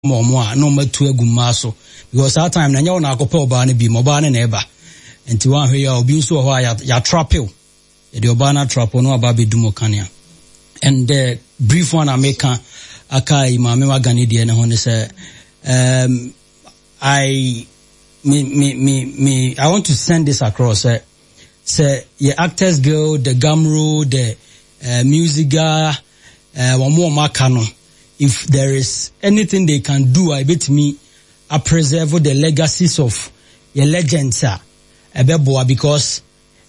more no metu agumaso because that time na nyawo na akopa oba na bi oba na eba enti wan hwe ya obi nso ho ya trapel the oba na trapo no aba be dumo kania and the brief one I make akai maame wagane de ne ho ne say I want to send this across say your Actors Guild, the Gamro, the music guy, one more makano. If there is anything they can do, I bet me I preserve the legacies of your legends, because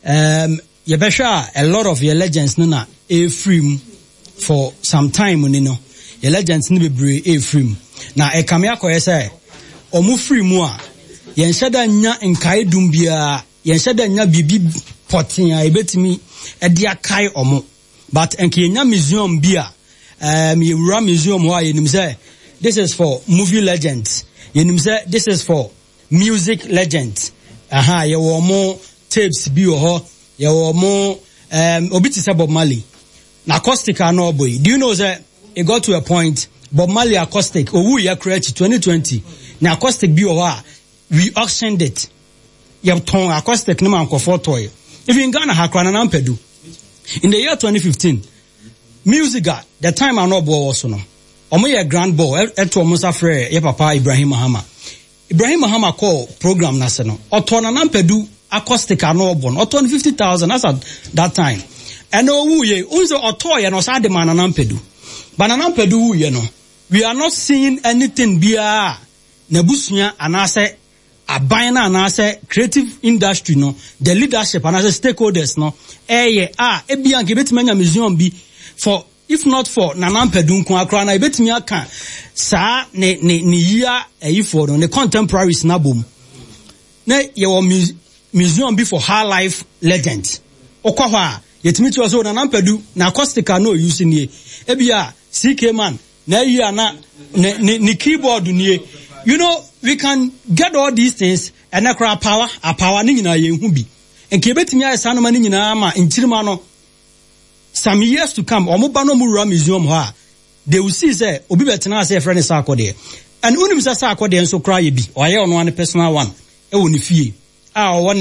you besha a lot of your legends nona a free for some time, you know. Your legends ni be a free. Na e kamia ko say omu free mu a yen sheda nya nkai dumbia yen sheda nya bibi potin a ebetimi e dia kai omo but enke nya museum bia you run museum why you say this is for movie legends you say this is for music legends you wo mo tapes bi ho you wo mo obi ti say Bob Marley na acoustic no boy do you know that it got to a point Bob Marley acoustic owu ya create 2020 na acoustic bi ho we auctioned it you ton acoustic no man ko for toy if in Ghana hakra na mpedu in the year 2015 music the time I know ball also no omo ye grand ball eto omo safre ye papa Ibrahim Mahama call program na se no oto na nampedu acoustic no bon oto 50,000 as at that time and owu ye unzo oto ye no sa de man na nampedu but na nampedu wu ye no we are not seeing anything bia na busua anase aban na anase creative industry no the leadership anase stakeholders no ebia nke betimanya museum bi for if not for Nanampedu nko akra na ebetimi aka saa ne yia for no ne contemporaries na bom na ye wo museum be for high life legends okwa ho a yetimi ti so Nanampedu na acoustic no use nie ebia CK man na yia na ne keyboard nie you know we can get all these things and akra power ni nyina ye hu bi enke betimi ayesa no ma ni nyina ma ntirima no some years to come omoba no mu museum ho a they will see say obi betena say friend say akode and unim say akode enso kra ye bi oye ono one personal one e woni fie one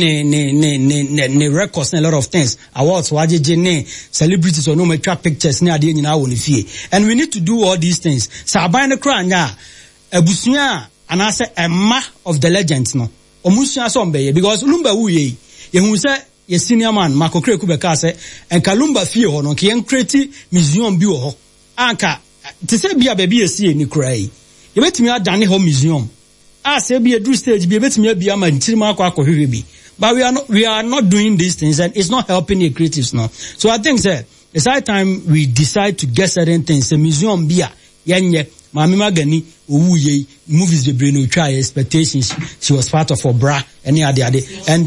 ne records and a lot of things awards wajeje ne celebrities or no make pictures ne ade nyina woni fie and we need to do all these things sa aban ne kra nya abusua anase emma of the legends no omusua so mbeye because lumba wu ye hu say ye senior man makokre kubeka se enka lumba fie ho no ke yen create museum bi wo ho anka te se bia ba bi esi ni krai ye betimi adane ho museum se bi edru stage bi betimi abia ma ntirima akohwehwe bi but we are not doing these things and it's not helping the creatives now. So I think that it's high time we decide to get certain things. A museum bia yenye Mami Magani Uye movies the brain try expectations. She was part of Obra any other and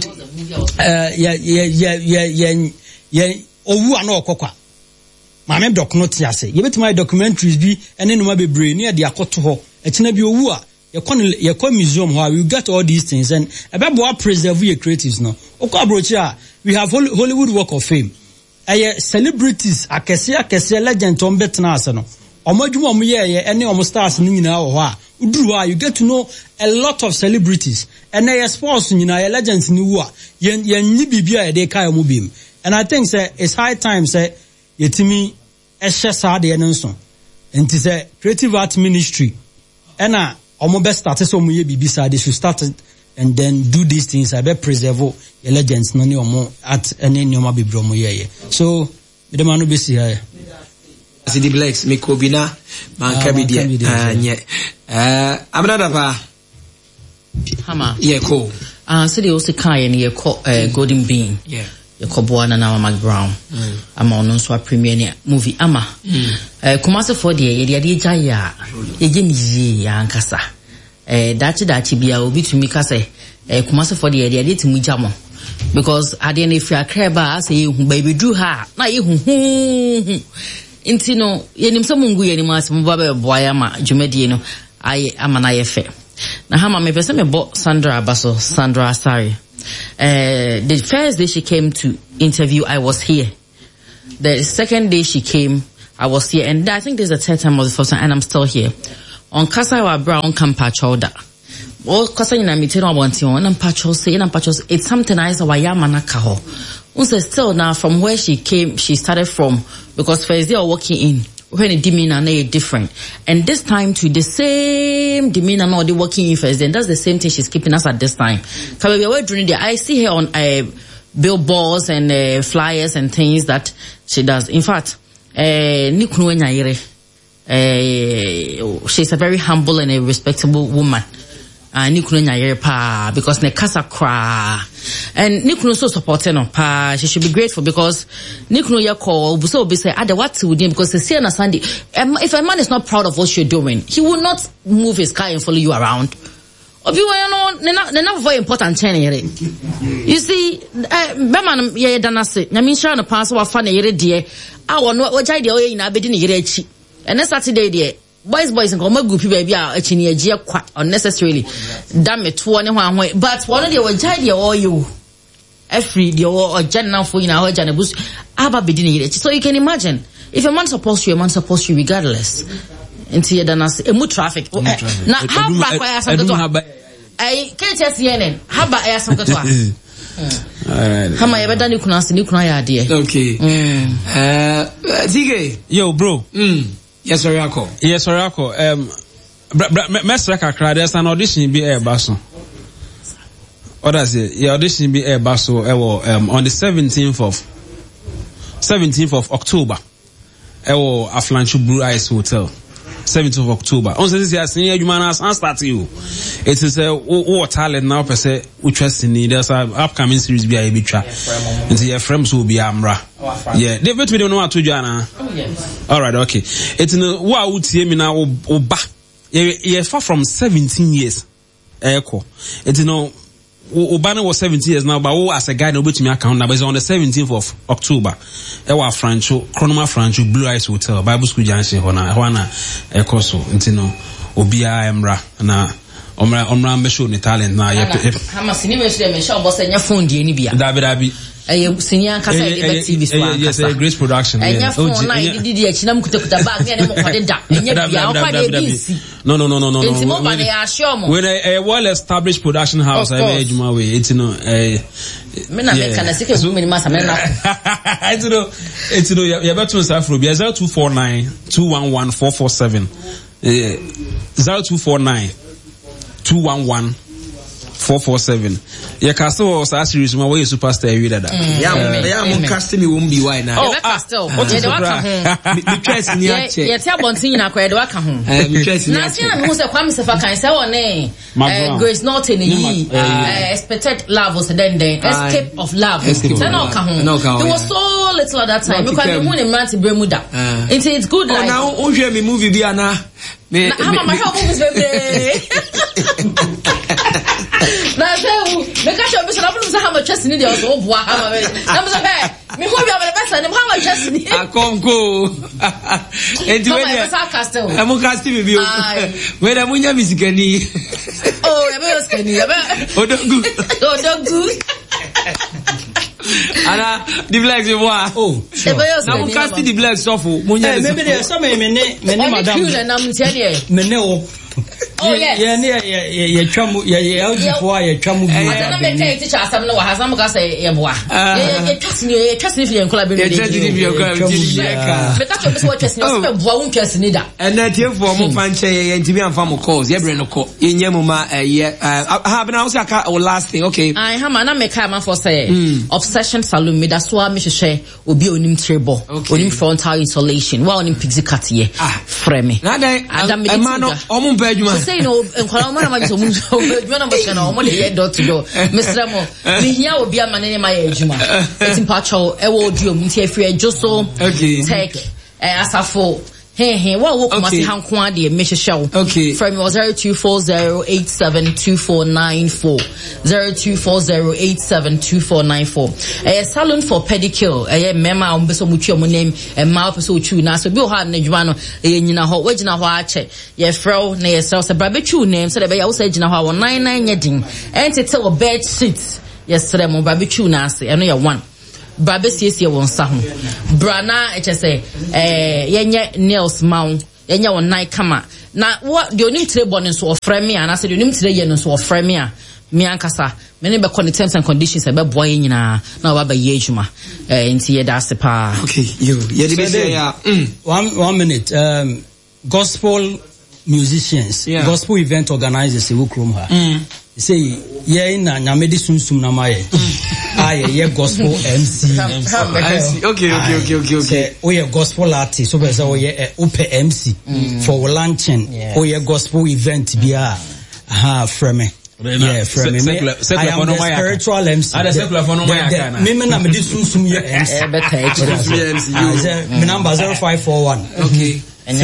owu ano okokwa Mami doc not yase ye beti my documentaries bi ene no ma bebre ne de akoto ho etina bi owu a ye kon museum ho we get all these things and ebebo preserve your creatives no okwa abrochi a we have Hollywood Walk of Fame celebrities akese legend on betna ase no omadwuma omo ye ene omo stars ni nyina wo ho a uduru a you get to know a lot of celebrities and they sports nyina ye legends ni wo a ye nyi bibia ye de kai omo bim and I think say it's high time say yetimi ehye saa de no nso enti say creative art ministry ena omo best start so omo ye bibi saa they should start it and then do these things I be preserve your legends no ne omo at ene ne omo bibro omo ye so me dem anu be see here City Blacks me kobina man kabidi anye abnada pa hama yeah cool so they also kai and ye Golden Bean yeah ye Koboana na Mac Brown ama ono so premiere ne movie ama Kumasi for the ye de jaya ye gemi ya ankasa dachi bia obi tumi ka say Kumasi for the ye de timu jamo because ade na fi akreba say ye hu baby drew her na ye hu inti no yenim so mungu yenim asem ba be boya ma dwumadi no aye amana ye fe na hama me pese me bo Sandra Asare the first day she came to interview I was here, the second day she came I was here, and I think this is the third time or the first time and I'm still here. on kasa wa bra on kan pachoda o kasa nyina mi tino abonti on na pacho say it's something I say wa ya manaka ho unse still now from where she started from, because first they are walking in when the demeanor na different, and this time to the same demeanor now they walking in first, then that's the same thing she's keeping us at this time. Cause we were doing the I see her on billboards and flyers and things that she does. In fact, Nikunu Nyayire, she's a very humble and a respectable woman. Nikunu Nyayire pa, because ne kasa kra, and Nikunu so supporting no pa. She should be grateful because Nikunu ya call so be say ada what to do, because see na Sunday, if a man is not proud of what you're doing, he will not move his car and follow you around. Of you know, they're very important chain here. You see, Beman ye danase. Na min sha no pass wa fa na yere de. I won what jai de o yin abedi na yere achi. And next Saturday de boys nko ma group baby a achi ne agi kwa unnecessarily. Damn it to ne ho but one de o jai de o you. Every de o general for ina ho jana bus aba bedi na yere achi. So you can imagine, if a man supports you, regardless. Into your danas emu traffic. Now how back why some to I can't just CNN. How about I some to alright. How my better Nikuna ya dear. Okay. Zige. Yo bro. Yes sir Yako. Mesra kakra there's an audition be air basso. What does it? Your audition be air basso on the 17th of October. Ewo Aflanchu Blue Ice Hotel. 7th of October. On says yes, you man start you. It is a talent now per se which was in there's an upcoming series be a bitra. And your friends will be Amra. Yeah, they bet we don't know what to do. Oh yes. Alright, okay. It's no what would see me now oba. Yeah, far from 17 years. Echo. It's no Obana was 17 years now, but as a guy no bet me account now, but it's on the 17th of October. Ewa Francho, Chronoma Francho, Blue Ice Hotel, Bible School Junction, Juana Ekoso, Intino, Obia Emra, na Omra Mesho ni talent na. Hama sini mesho boss enya phone di ni bia. Dabi. Senior kasa TV swag. Yes, a great production. Enya phone na didi achi na mkuta bag me na mo kwade da. Enya bia o kwade binsi. No. Enti mo ba na ya show mo. When a well-established production house, I made you my way. It's no. Me na me kana sike bu me ni masa me na. It's no. You better to start from 0249 211 447. 0249 211 447. Yeah, Castle was a series my way superstar every day. Yeah, I'm casting me won't be why now. Oh, Castle. What is the choice near? Yeah, tell Bontin na kwede waka ho. Na see na who say kwam se fa kan say one Grace Norton yi expected love was then escape of love. It was so little at that time because we won a man to Bermuda. It's good like now o hwe me movie bi ana me my help movies baby. Na say me ka show be so na say how much chest ni dey also boa how me na say hey me ho bi am be say how much chest ni akonko enti we dey am cast me bi o we dey munya misikani oh e be misikani e be odogu ana the blacks you wa oh na mo cast the blacks so for munya maybe there some me madam me ne o oh yes yeah twamu yeah for yeah twamu bi na me tell teacher asam no wa hasam ka say ye boa ye twasini fi enkola be be ka be so twasini so be boa won twasini da and na tie for mo fan che ye ntimi amfa mo calls ye bre no call ye nyam ma ha bena also aka our last thing okay I ha ma na me ka ma for say obsession salon me da so a me hwehwe obi onim trebo onim frontal insulation wa onim pixie cut ye frame na dai ma no omo ba adwuma say no enkwala mo na ma so mo adwuma na mo se na omo de ye dot to do Mr. Mo me hia obi amane ne ma ye adwuma etimpacho e wo duo mu nti afri ejoso tech asafo hey what work must hanko ade me hwehwe okay from 0240872494 0240872494 salon for pedicure mema ombeso mutwe mo name ma opeso chu na so bi o ha na dwuma no nyina ho wagina ho ache ye frɛw na ye sɛ se bra be chu name so de be ya wo sɛ gina ho 99 yedin entete wo bed sheet ye sɛ mo bra be chu na ase eno ye 1 bra be siesie won sa ho bra na eche se yenye nails maun yenye won nai kama na what the onim tire born so ofre me and I said the onim tire ye no so ofre me a me ankasa me ne be con the terms and conditions e be boy nyina na wa ba ye adwuma nti ye da se pa. Okay, you dey be say ya 1 minute. Gospel musicians, gospel event organizers we krom ha. Say ye na nyamedi sunsum na maye. Ye gospel MC. Okay. O ye gospel artist, so be say o ye ope MC for launching. O ye gospel event bia. From me. Yeah, from me. I am the spiritual MC. Me na me di sunsum ye MC. Me number 0541. Okay.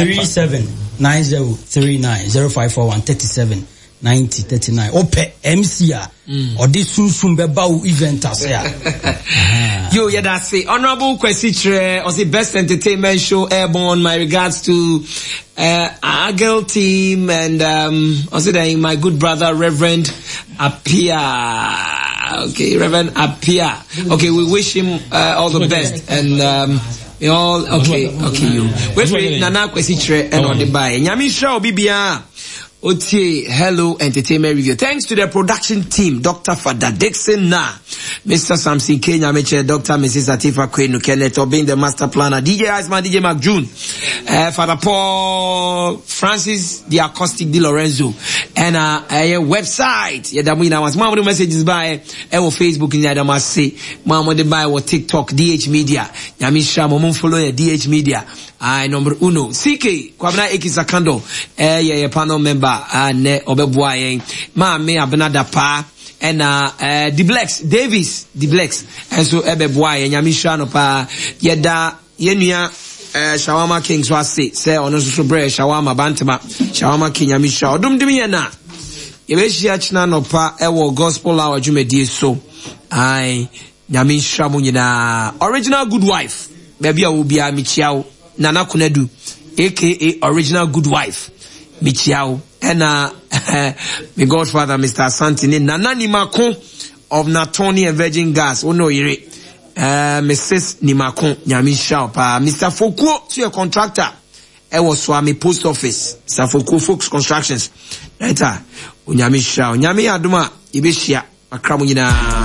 379039 0541 37 90 39 ope MC or this soon beba event as yo that's say honorable Kwesi or the best entertainment show airborne. My regards to Agel team and also my good brother Reverend Apia. Okay, Reverend Apia. Okay, we wish him all the best and we all okay you wait Nana Kwesi and on the buy Nyami Show Bibia Otie, hello, entertainment review. Thanks to the production team, Dr. Fada Dixon Na, Mr. Samson Kenya Meche, Dr. Mrs. Atifa Kwenu Kenneth, being the master planner, DJ Iceman, DJ Mark June, Father Paul Francis, the acoustic Di Lorenzo, and a website. Yadamina was mama messages by Facebook in Yadamasi, mama de buy or TikTok, DH Media, Yamisha, Momon follow DH Media. Number uno CK Kwabena Ekisakando panel member ne obeboa yen ma me Abenada pa and Davis and so ebeboa yen Nyamisha no pa yeda yenua Shawama King so say ono so bre Shawama Bantama Shawama King Nyamisha odum dimi ye na yebehia china no pa ewo gospel hour dwumedie so Nyamisha mu nyina original good wife baby a wo bia michiao Nana Kunedu, aka original good wife, Michiao, and my godfather, Mr. Santini, Nana Nimakon of Natoni and Virgin Gas, oh no, Mrs. Nimakon, Nyamisha, Mr. Foucault, to your contractor, was Swami Post Office, Mr. Foucault Folks Constructions, right, Nyamisha, Nyami Aduma, Ibishia, Akramunina.